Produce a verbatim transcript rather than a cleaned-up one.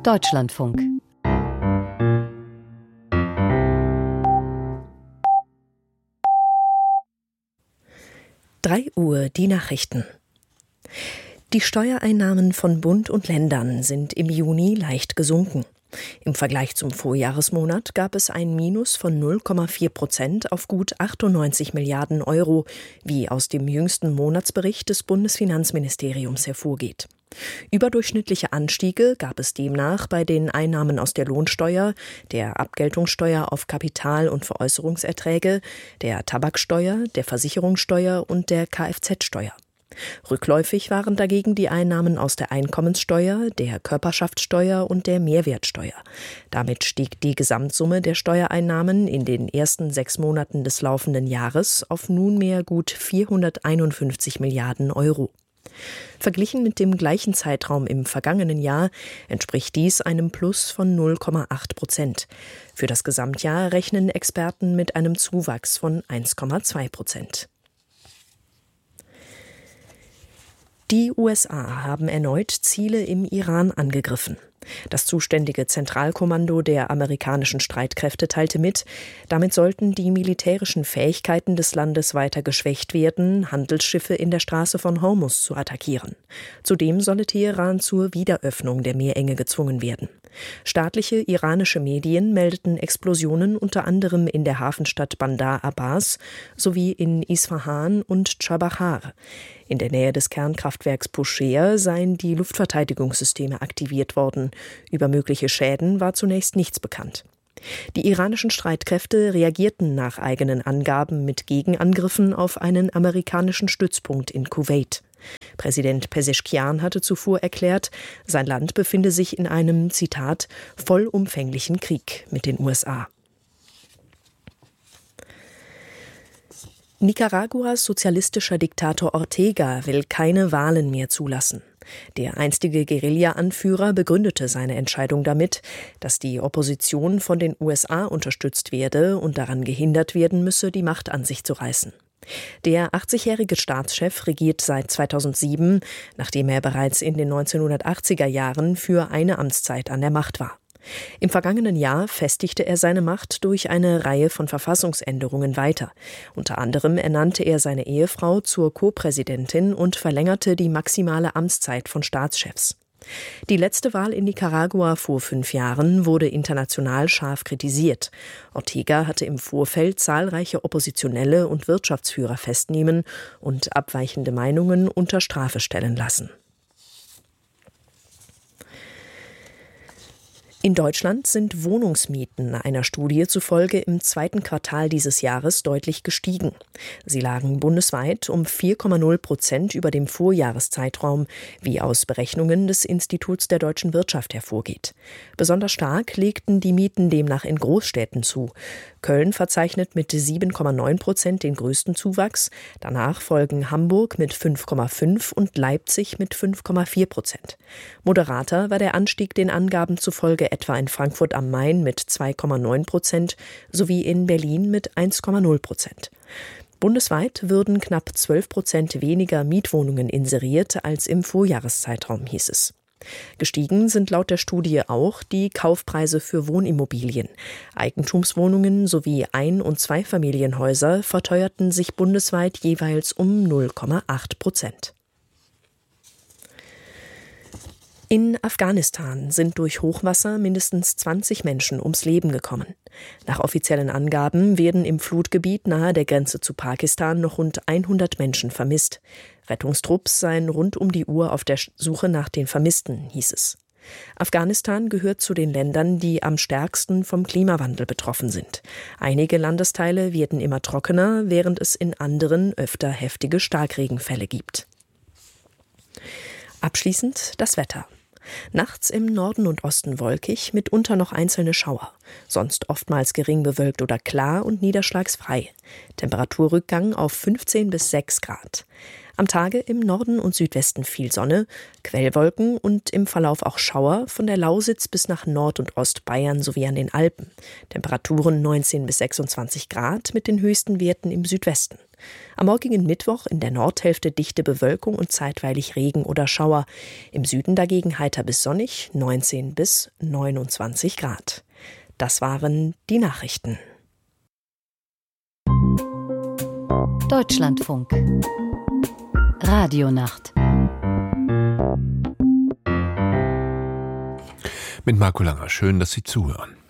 Deutschlandfunk. drei Uhr, die Nachrichten. Die Steuereinnahmen von Bund und Ländern sind im Juni leicht gesunken. Im Vergleich zum Vorjahresmonat gab es ein Minus von null Komma vier Prozent auf gut achtundneunzig Milliarden Euro, wie aus dem jüngsten Monatsbericht des Bundesfinanzministeriums hervorgeht. Überdurchschnittliche Anstiege gab es demnach bei den Einnahmen aus der Lohnsteuer, der Abgeltungssteuer auf Kapital- und Veräußerungserträge, der Tabaksteuer, der Versicherungssteuer und der Kfz-Steuer. Rückläufig waren dagegen die Einnahmen aus der Einkommenssteuer, der Körperschaftssteuer und der Mehrwertsteuer. Damit stieg die Gesamtsumme der Steuereinnahmen in den ersten sechs Monaten des laufenden Jahres auf nunmehr gut vierhunderteinundfünfzig Milliarden Euro. Verglichen mit dem gleichen Zeitraum im vergangenen Jahr entspricht dies einem Plus von null Komma acht Prozent. Für das Gesamtjahr rechnen Experten mit einem Zuwachs von eins Komma zwei Prozent. Die U S A haben erneut Ziele im Iran angegriffen. Das zuständige Zentralkommando der amerikanischen Streitkräfte teilte mit, damit sollten die militärischen Fähigkeiten des Landes weiter geschwächt werden, Handelsschiffe in der Straße von Hormuz zu attackieren. Zudem solle Teheran zur Wiederöffnung der Meerenge gezwungen werden. Staatliche iranische Medien meldeten Explosionen unter anderem in der Hafenstadt Bandar Abbas sowie in Isfahan und Chabahar. In der Nähe des Kernkraftwerks Bushehr seien die Luftverteidigungssysteme aktiviert worden. Über mögliche Schäden war zunächst nichts bekannt. Die iranischen Streitkräfte reagierten nach eigenen Angaben mit Gegenangriffen auf einen amerikanischen Stützpunkt in Kuwait. Präsident Pezeshkian hatte zuvor erklärt, sein Land befinde sich in einem, Zitat, vollumfänglichen Krieg mit den U S A. Nicaraguas sozialistischer Diktator Ortega will keine Wahlen mehr zulassen. Der einstige Guerilla-Anführer begründete seine Entscheidung damit, dass die Opposition von den U S A unterstützt werde und daran gehindert werden müsse, die Macht an sich zu reißen. Der achtzigjährige Staatschef regiert seit zweitausendsieben, nachdem er bereits in den neunzehnhundertachtziger Jahren für eine Amtszeit an der Macht war. Im vergangenen Jahr festigte er seine Macht durch eine Reihe von Verfassungsänderungen weiter. Unter anderem ernannte er seine Ehefrau zur Co-Präsidentin und verlängerte die maximale Amtszeit von Staatschefs. Die letzte Wahl in Nicaragua vor fünf Jahren wurde international scharf kritisiert. Ortega hatte im Vorfeld zahlreiche Oppositionelle und Wirtschaftsführer festnehmen und abweichende Meinungen unter Strafe stellen lassen. In Deutschland sind Wohnungsmieten einer Studie zufolge im zweiten Quartal dieses Jahres deutlich gestiegen. Sie lagen bundesweit um vier Komma null Prozent über dem Vorjahreszeitraum, wie aus Berechnungen des Instituts der deutschen Wirtschaft hervorgeht. Besonders stark legten die Mieten demnach in Großstädten zu. Köln verzeichnet mit sieben Komma neun Prozent den größten Zuwachs. Danach folgen Hamburg mit fünf Komma fünf und Leipzig mit fünf Komma vier Prozent. Moderater war der Anstieg den Angaben zufolge etwa in Frankfurt am Main mit zwei Komma neun Prozent sowie in Berlin mit eins Komma null Prozent. Bundesweit würden knapp zwölf Prozent weniger Mietwohnungen inseriert als im Vorjahreszeitraum, hieß es. Gestiegen sind laut der Studie auch die Kaufpreise für Wohnimmobilien. Eigentumswohnungen sowie Ein- und Zweifamilienhäuser verteuerten sich bundesweit jeweils um null Komma acht Prozent. In Afghanistan sind durch Hochwasser mindestens zwanzig Menschen ums Leben gekommen. Nach offiziellen Angaben werden im Flutgebiet nahe der Grenze zu Pakistan noch rund hundert Menschen vermisst. Rettungstrupps seien rund um die Uhr auf der Suche nach den Vermissten, hieß es. Afghanistan gehört zu den Ländern, die am stärksten vom Klimawandel betroffen sind. Einige Landesteile werden immer trockener, während es in anderen öfter heftige Starkregenfälle gibt. Abschließend das Wetter. Nachts im Norden und Osten wolkig, mitunter noch einzelne Schauer. Sonst oftmals gering bewölkt oder klar und niederschlagsfrei. Temperaturrückgang auf fünfzehn bis sechs Grad. Am Tage im Norden und Südwesten viel Sonne, Quellwolken und im Verlauf auch Schauer von der Lausitz bis nach Nord- und Ostbayern sowie an den Alpen. Temperaturen neunzehn bis sechsundzwanzig Grad mit den höchsten Werten im Südwesten. Am morgigen Mittwoch in der Nordhälfte dichte Bewölkung und zeitweilig Regen oder Schauer. Im Süden dagegen heiter bis sonnig, neunzehn bis neunundzwanzig Grad. Das waren die Nachrichten. Deutschlandfunk Radionacht mit Marco Langer. Schön, dass Sie zuhören.